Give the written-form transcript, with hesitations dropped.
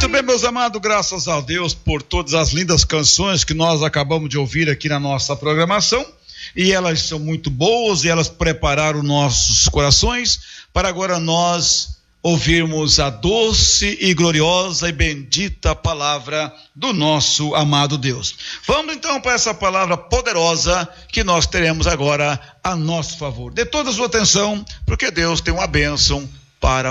Muito bem, meus amados, graças a Deus por todas as lindas canções que nós acabamos de ouvir aqui na nossa programação, e elas são muito boas e elas prepararam nossos corações para agora nós ouvirmos a doce e gloriosa e bendita palavra do nosso amado Deus. Vamos então para essa palavra poderosa que nós teremos agora a nosso favor. Dê toda a sua atenção, porque Deus tem uma bênção para